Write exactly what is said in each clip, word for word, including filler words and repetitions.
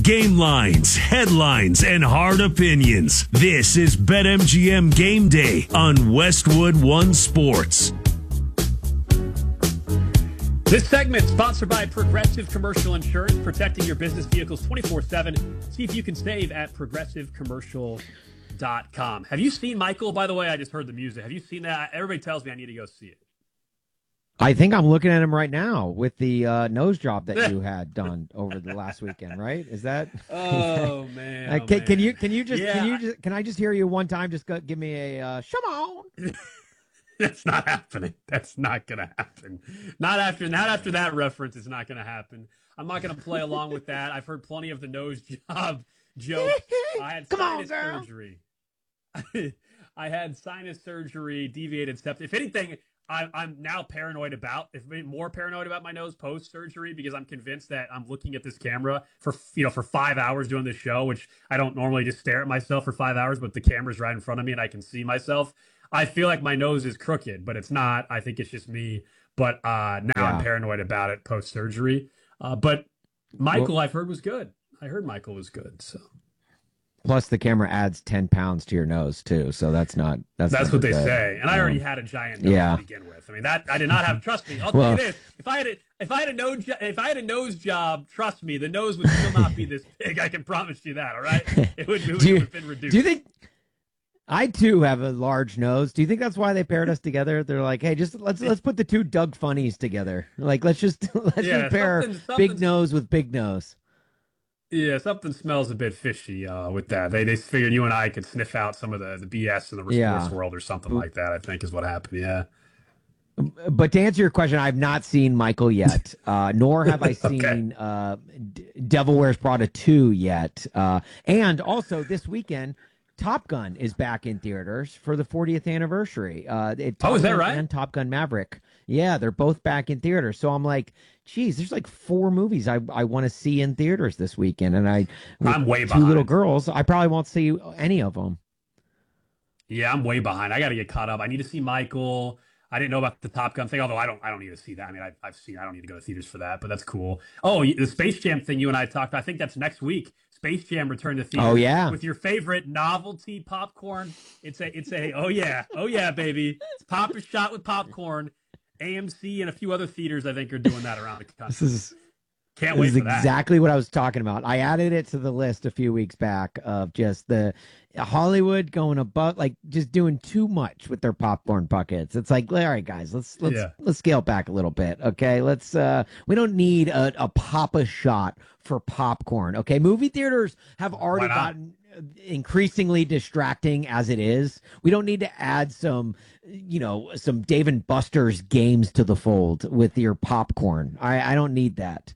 game lines, headlines, and hard opinions. This is BetMGM Game Day on Westwood One Sports. This segment is sponsored by Progressive Commercial Insurance, protecting your business vehicles twenty-four seven. See if you can save at progressive commercial dot com. Have you seen Michael, by the way? I just heard the music. Have you seen that? Everybody tells me I need to go see it. I think I'm looking at him right now with the uh, nose job that you had done over the last weekend, right? Is that? Oh is that, man! uh, oh, can, man. can you can you just yeah. can you just can I just hear you one time? Just go, give me a uh, come on. That's not happening. That's not gonna happen. Not after not after that reference. It's not gonna happen. I'm not gonna play along with that. I've heard plenty of the nose job joke. I had Come on, sinus girl. surgery. I had sinus surgery, deviated septum. If anything, I, I'm now paranoid about, if more paranoid about my nose post surgery, because I'm convinced that I'm looking at this camera for you know for five hours doing this show, which I don't normally just stare at myself for five hours, but the camera's right in front of me and I can see myself. I feel like my nose is crooked, but it's not. I think it's just me. But uh, now yeah. I'm paranoid about it post surgery. Uh, but Michael, well, I've heard was good. I heard Michael was good. So. Plus, the camera adds ten pounds to your nose too, so that's not that's. That's what they good. say, and I already um, had a giant nose yeah. to begin with. I mean, that I did not have. Trust me, I'll well, tell you this: if I had a if I had a nose if I had a nose job, trust me, the nose would still not be this big. I can promise you that. All right, it would, it would, you, it would have been reduced. Do you think? I too have a large nose. Do you think that's why they paired us together? They're like, hey, just let's let's put the two Doug Funnies together. Like, let's just let's yeah, just pair something, something, big nose with big nose. Yeah, something smells a bit fishy uh, with that. They they figured you and I could sniff out some of the, the B S in the sports yeah. world or something like that, I think is what happened, yeah. But to answer your question, I've not seen Michael yet, uh, nor have I okay. seen uh, D- Devil Wears Prada two yet. Uh, and also this weekend, Top Gun is back in theaters for the fortieth anniversary. Uh, it, Top oh, is that Gun right? And Top Gun Maverick. Yeah, they're both back in theaters. So I'm like, geez, there's like four movies I, I want to see in theaters this weekend. And I, I'm way two behind. little girls, I probably won't see any of them. Yeah, I'm way behind. I got to get caught up. I need to see Michael. I didn't know about the Top Gun thing, although I don't I don't need to see that. I mean, I, I've seen I don't need to go to theaters for that, but that's cool. Oh, the Space Jam thing you and I talked about, I think that's next week. Space Jam return to theaters. Oh, yeah. With your favorite novelty popcorn. It's a, it's a, oh, yeah. Oh, yeah, baby. It's Pop a Shot with popcorn. A M C and a few other theaters, I think, are doing that around the country. This is... Can't this wait is for that. Exactly what I was talking about. I added it to the list a few weeks back of just the Hollywood going above, like just doing too much with their popcorn buckets. It's like, all right, guys, let's let's yeah. let's scale back a little bit, okay? Let's uh, we don't need a, a Papa Shot for popcorn, okay? Movie theaters have already gotten increasingly distracting as it is. We don't need to add some, you know, some Dave and Buster's games to the fold with your popcorn. I I don't need that.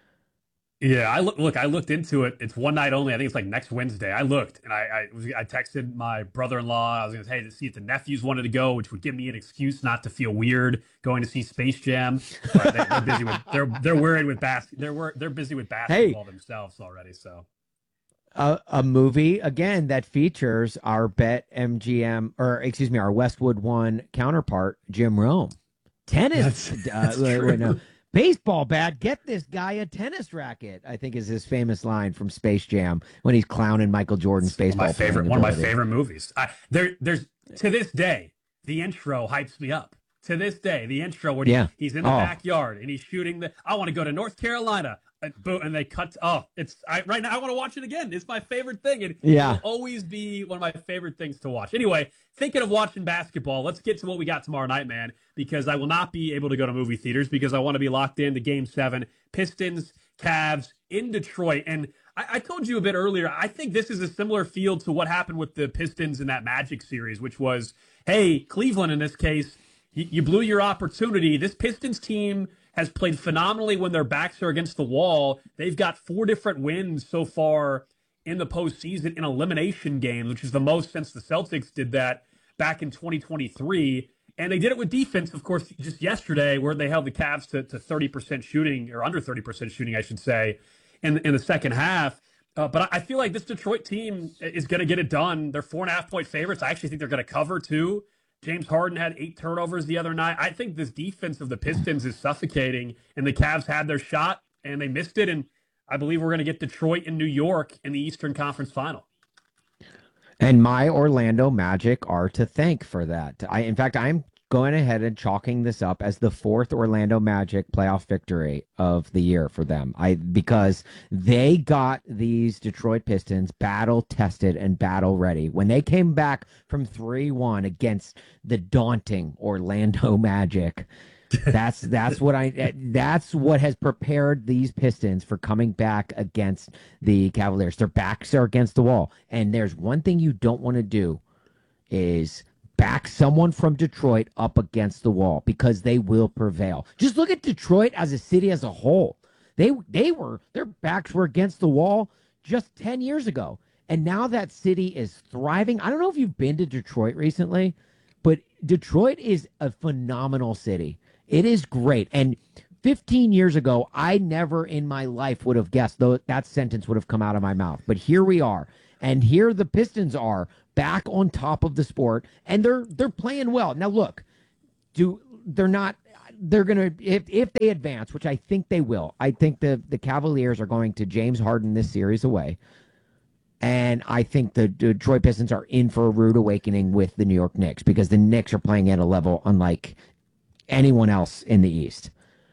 Yeah, I look. Look, I looked into it. It's one night only. I think it's like next Wednesday. I looked and I, I was. I texted my brother-in-law. I was going to say, hey, to see if the nephews wanted to go, which would give me an excuse not to feel weird going to see Space Jam. But they, they're busy with. They're they're worried with bas- They're wor- They're busy with basketball hey, themselves already. So, a, a movie again that features our Bet M G M or excuse me, our Westwood One counterpart, Jim Rome. Tennis. That's, uh, that's wait, true. wait, no. Baseball bat, get this guy a tennis racket, I think is his famous line from Space Jam when he's clowning Michael Jordan's it's baseball. One of my favorite, one of my favorite movies. I, there, there's to this day, the intro hypes me up. To this day, the intro when yeah. he's in the oh. backyard and he's shooting the. I want to go to North Carolina. And, boom, and they cut. Oh, it's I, right now. I want to watch it again. It's my favorite thing. It yeah. will always be one of my favorite things to watch. Anyway, thinking of watching basketball, let's get to what we got tomorrow night, man. Because I will not be able to go to movie theaters because I want to be locked in to Game Seven, Pistons, Cavs in Detroit. And I, I told you a bit earlier. I think this is a similar field to what happened with the Pistons in that Magic series, which was, hey, Cleveland in this case, you, you blew your opportunity. This Pistons team has played phenomenally when their backs are against the wall. They've got four different wins so far in the postseason in elimination games, which is the most since the Celtics did that back in twenty twenty-three. And they did it with defense, of course, just yesterday, where they held the Cavs to, to thirty percent shooting, or under thirty percent shooting, I should say, in, in the second half. Uh, but I feel like this Detroit team is going to get it done. They're four and a half point favorites. I actually think they're going to cover, too. James Harden had eight turnovers the other night. I think this defense of the Pistons is suffocating, and the Cavs had their shot, and they missed it. And I believe we're going to get Detroit and New York in the Eastern Conference Final. And my Orlando Magic are to thank for that. I, in fact, I'm going ahead and chalking this up as the fourth Orlando Magic playoff victory of the year for them. I because they got these Detroit Pistons battle tested and battle ready when they came back from three one against the daunting Orlando Magic. That's that's what I that's what has prepared these Pistons for coming back against the Cavaliers. Their backs are against the wall, and there's one thing you don't want to do is back someone from Detroit up against the wall because they will prevail. Just look at Detroit as a city as a whole. They they were their backs were against the wall just ten years ago. And now that city is thriving. I don't know if you've been to Detroit recently, but Detroit is a phenomenal city. It is great. And fifteen years ago, I never in my life would have guessed though that sentence would have come out of my mouth. But here we are. And here the Pistons are back on top of the sport, and they're they're playing well. Now look, do they're not they're gonna if if they advance, which I think they will. I think the the Cavaliers are going to James Harden this series away, and I think the Detroit Pistons are in for a rude awakening with the New York Knicks because the Knicks are playing at a level unlike anyone else in the East.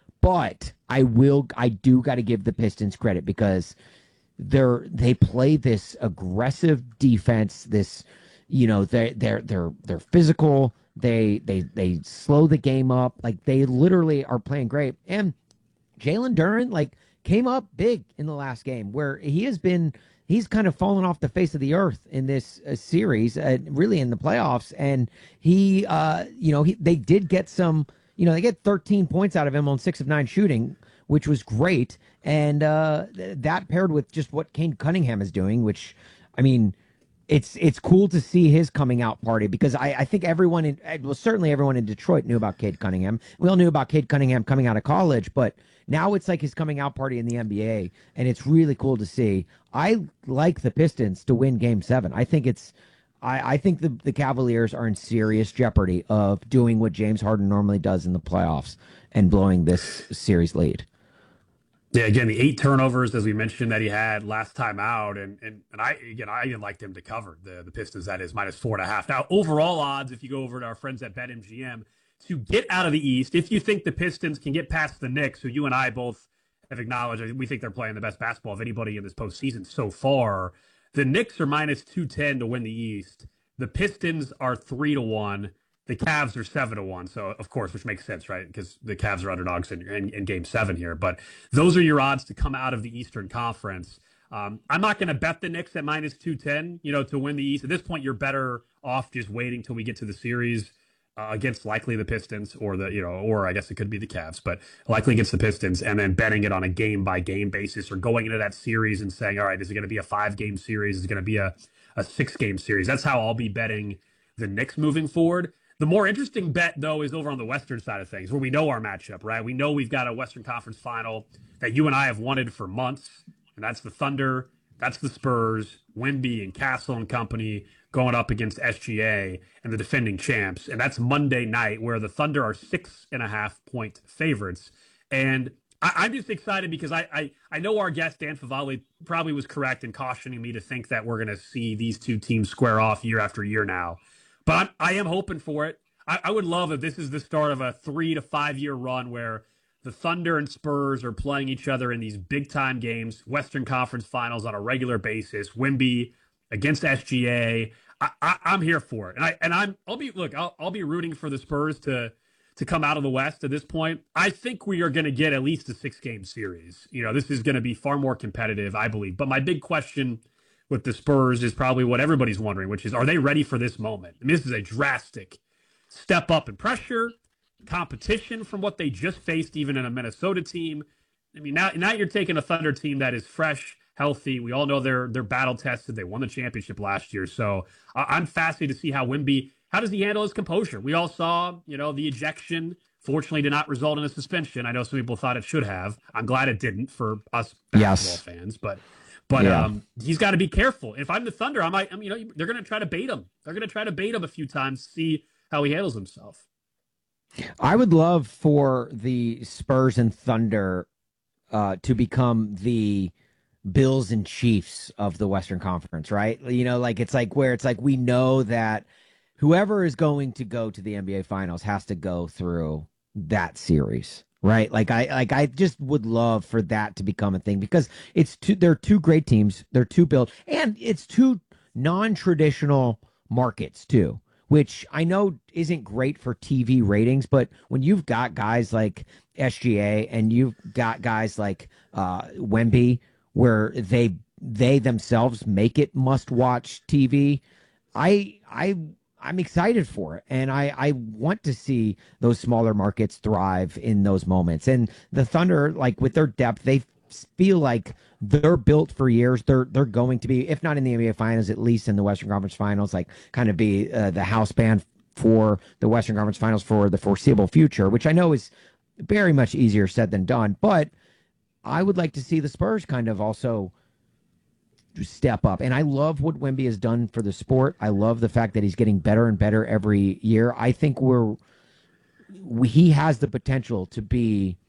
But I will I do got to give the Pistons credit because They're they play this aggressive defense. This, you know, they they're they're they're physical. They they they slow the game up. Like they literally are playing great. And Jalen Duren like came up big in the last game where he has been. He's kind of fallen off the face of the earth in this uh, series, uh, really in the playoffs. And he, uh, you know, he they did get some. You know, they get thirteen points out of him on six of nine shooting, which was great. And uh, th- that paired with just what Cade Cunningham is doing, which, I mean, it's it's cool to see his coming out party because I, I think everyone, in, well, certainly everyone in Detroit knew about Cade Cunningham. We all knew about Cade Cunningham coming out of college, but now it's like his coming out party in the N B A, and it's really cool to see. I like the Pistons to win Game Seven. I think it's, I, I think the the Cavaliers are in serious jeopardy of doing what James Harden normally does in the playoffs and blowing this series lead. Yeah, again, the eight turnovers, as we mentioned, that he had last time out. And and, and I, again, I even liked him to cover the, the Pistons, that is, minus four and a half. Now, overall odds, if you go over to our friends at BetMGM, to get out of the East, if you think the Pistons can get past the Knicks, who you and I both have acknowledged, we think they're playing the best basketball of anybody in this postseason so far, the Knicks are minus two ten to win the East. The Pistons are three to one. The Cavs are seven to one, so of course, which makes sense, right? Because the Cavs are underdogs in, in, in Game Seven here. But those are your odds to come out of the Eastern Conference. Um, I'm not going to bet the Knicks at minus two ten, you know, to win the East. At this point, you're better off just waiting till we get to the series uh, against likely the Pistons or the, you know, or I guess it could be the Cavs, but likely against the Pistons, and then betting it on a game by game basis or going into that series and saying, all right, is it going to be a five game series? Is it going to be a, a six game series? That's how I'll be betting the Knicks moving forward. The more interesting bet, though, is over on the Western side of things, where we know our matchup, right? We know we've got a Western Conference final that you and I have wanted for months, and that's the Thunder, that's the Spurs, Wemby and Castle and company going up against S G A and the defending champs. And that's Monday night, where the Thunder are six and a half point favorites. And I, I'm just excited because I, I, I know our guest, Dan Favale, probably was correct in cautioning me to think that we're going to see these two teams square off year after year now. But I'm, I am hoping for it. I, I would love if this is the start of a three to five year run where the Thunder and Spurs are playing each other in these big time games, Western Conference Finals on a regular basis. Wemby against S G A. I, I, I'm here for it, and I and I'm I'll be look I'll I'll be rooting for the Spurs to to come out of the West at this point. I think we are going to get at least a six game series. You know, this is going to be far more competitive, I believe. But my big question with the Spurs is probably what everybody's wondering, which is, are they ready for this moment? I mean, this is a drastic step up in pressure, competition from what they just faced even in a Minnesota team. I mean, now now you're taking a Thunder team that is fresh, healthy. We all know they're they're battle tested. They won the championship last year. So uh, I'm fascinated to see how Wemby, how does he handle his composure? We all saw, you know, the ejection fortunately did not result in a suspension. I know some people thought it should have. I'm glad it didn't for us basketball yes. fans, but But yeah. um, he's got to be careful. If I'm the Thunder, I might, I mean, you know, they're going to try to bait him. They're going to try to bait him a few times, see how he handles himself. I would love for the Spurs and Thunder uh, to become the Bills and Chiefs of the Western Conference, right? You know, like it's like where it's like we know that whoever is going to go to the N B A Finals has to go through that series, right? Like I like I just would love for that to become a thing because it's two they're two great teams, they're two built, and it's two non-traditional markets too, which I know isn't great for T V ratings, but when you've got guys like S G A and you've got guys like uh Wemby where they they themselves make it must-watch T V, I I I'm excited for it, and I, I want to see those smaller markets thrive in those moments. And the Thunder, like with their depth, they feel like they're built for years. They're they're going to be, if not in the N B A Finals, at least in the Western Conference Finals, like kind of be uh, the house band for the Western Conference Finals for the foreseeable future, which I know is very much easier said than done. But I would like to see the Spurs kind of also step up. And I love what Wemby has done for the sport. I love the fact that he's getting better and better every year. I think we're we, he has the potential to be